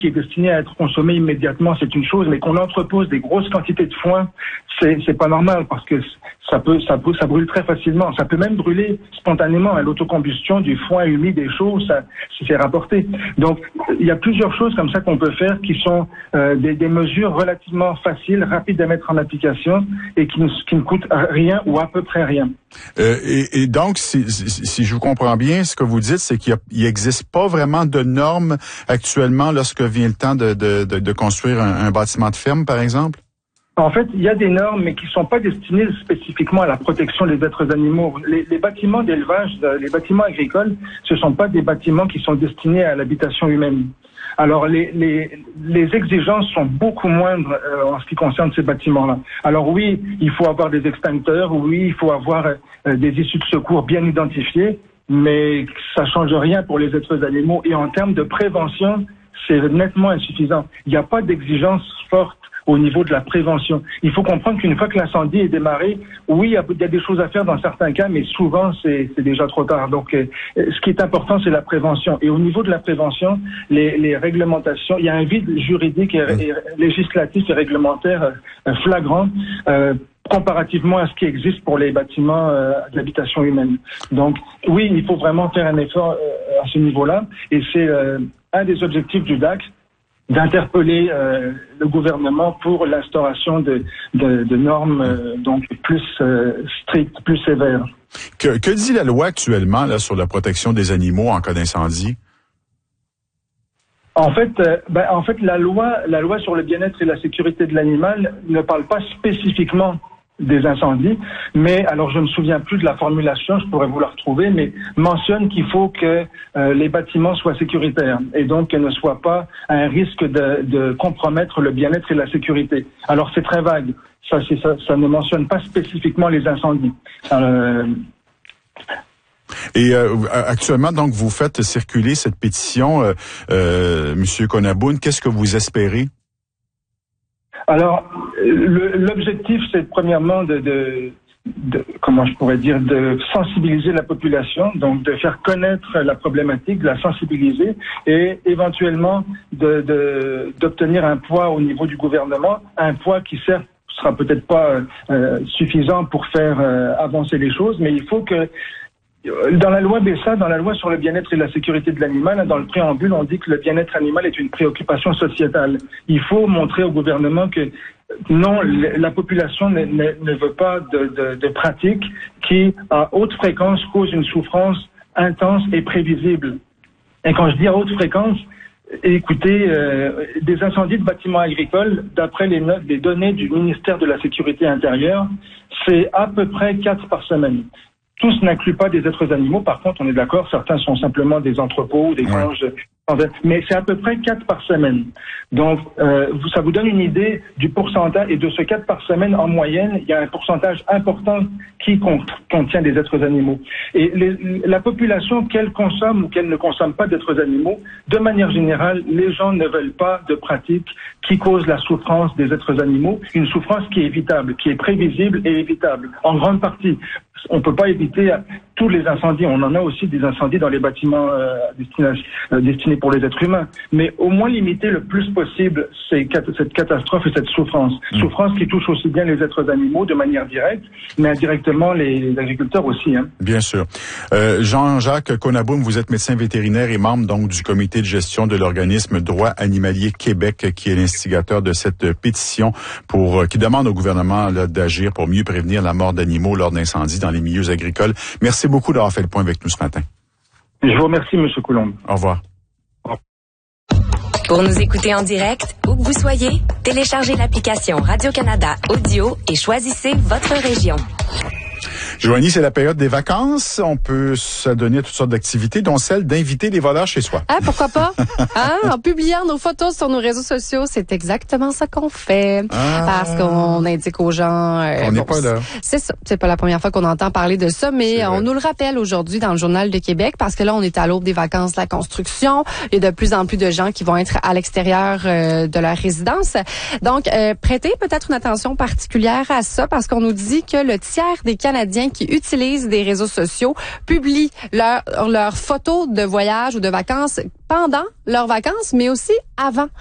qui est destiné à être consommé immédiatement, c'est une chose, mais qu'on entrepose des grosses quantités de foin, c'est pas normal parce que ça brûle très facilement. Ça peut même brûler spontanément. L'autocombustion du foin humide et chaud, ça c'est rapporté. Donc, il y a plusieurs choses comme ça qu'on peut faire qui sont des mesures relativement faciles, rapides à mettre en application et qui ne coûtent rien ou à peu près rien. Et donc, si je vous comprends bien, ce que vous dites, c'est qu'il n'existe pas vraiment de normes actuellement lorsque vient le temps de construire un bâtiment de ferme, par exemple? En fait, il y a des normes, mais qui ne sont pas destinées spécifiquement à la protection des êtres animaux. Les bâtiments d'élevage, les bâtiments agricoles, ce ne sont pas des bâtiments qui sont destinés à l'habitation humaine. Alors, les exigences sont beaucoup moindres en ce qui concerne ces bâtiments-là. Alors oui, il faut avoir des extincteurs, oui, il faut avoir des issues de secours bien identifiées, mais ça change rien pour les êtres animaux. Et en termes de prévention, c'est nettement insuffisant. Il n'y a pas d'exigence forte au niveau de la prévention. Il faut comprendre qu'une fois que l'incendie est démarré, oui, il y a des choses à faire dans certains cas, mais souvent, c'est déjà trop tard. Donc, ce qui est important, c'est la prévention. Et au niveau de la prévention, les réglementations, il y a un vide juridique et législatif et réglementaire flagrant comparativement à ce qui existe pour les bâtiments d'habitation humaine. Donc, oui, il faut vraiment faire un effort à ce niveau-là. Et c'est un des objectifs du DAC, d'interpeller le gouvernement pour l'instauration de normes donc plus strictes, plus sévères. Que dit la loi actuellement là sur la protection des animaux en cas d'incendie? En fait, la loi sur le bien-être et la sécurité de l'animal ne parle pas spécifiquement des incendies, mais alors je me souviens plus de la formulation, je pourrais vous la retrouver, mais mentionne qu'il faut que les bâtiments soient sécuritaires et donc qu'elles ne soient pas à un risque de compromettre le bien-être et la sécurité. Alors c'est très vague, ça ne mentionne pas spécifiquement les incendies. Et actuellement, donc, vous faites circuler cette pétition, Monsieur Konaboun. Qu'est-ce que vous espérez? Alors, l'objectif, c'est premièrement comment je pourrais dire, de sensibiliser la population, donc de faire connaître la problématique, de la sensibiliser et éventuellement d'obtenir un poids au niveau du gouvernement, un poids qui certes sera peut-être pas suffisant pour faire avancer les choses, mais il faut que dans la loi BESA, dans la loi sur le bien-être et la sécurité de l'animal, dans le préambule, on dit que le bien-être animal est une préoccupation sociétale. Il faut montrer au gouvernement que non, la population ne veut pas de pratiques qui, à haute fréquence, causent une souffrance intense et prévisible. Et quand je dis à haute fréquence, écoutez, des incendies de bâtiments agricoles, d'après les données du ministère de la Sécurité intérieure, c'est à peu près 4 par semaine. Tous n'incluent pas des êtres animaux. Par contre, on est d'accord, certains sont simplement des entrepôts ou des granges. Mais c'est à peu près 4 par semaine. Donc, ça vous donne une idée du pourcentage. Et de ce 4 par semaine, en moyenne, il y a un pourcentage important qui contient des êtres animaux. Et la population, qu'elle consomme ou qu'elle ne consomme pas d'êtres animaux, de manière générale, les gens ne veulent pas de pratiques qui causent la souffrance des êtres animaux. Une souffrance qui est évitable, qui est prévisible et évitable, en grande partie. On ne peut pas éviter tous les incendies. On en a aussi des incendies dans les bâtiments destinés pour les êtres humains. Mais au moins limiter le plus possible cette catastrophe et cette souffrance. Souffrance qui touche aussi bien les êtres animaux de manière directe, mais indirectement les agriculteurs aussi. Hein. Bien sûr. Jean-Jacques Konaboun, vous êtes médecin vétérinaire et membre donc du comité de gestion de l'organisme Droit animalier Québec, qui est l'instigateur de cette pétition qui demande au gouvernement là, d'agir pour mieux prévenir la mort d'animaux lors d'incendies dans les milieux agricoles. Merci beaucoup d'avoir fait le point avec nous ce matin. Je vous remercie, M. Coulombe. Au revoir. Pour nous écouter en direct, où que vous soyez, téléchargez l'application Radio-Canada Audio et choisissez votre région. Joanie, c'est la période des vacances. On peut se donner à toutes sortes d'activités, dont celle d'inviter les voleurs chez soi. Ah, pourquoi pas? En publiant nos photos sur nos réseaux sociaux, c'est exactement ça qu'on fait. Parce qu'on indique aux gens... on n'est pas là. C'est ça. C'est pas la première fois qu'on entend parler de ça, mais on nous le rappelle aujourd'hui dans le Journal de Québec, parce que là, on est à l'aube des vacances de la construction. Il y a de plus en plus de gens qui vont être à l'extérieur de leur résidence. Donc, prêtez peut-être une attention particulière à ça, parce qu'on nous dit que le tiers des Canadiens qui utilisent des réseaux sociaux publient leurs photos de voyage ou de vacances pendant leurs vacances, mais aussi avant.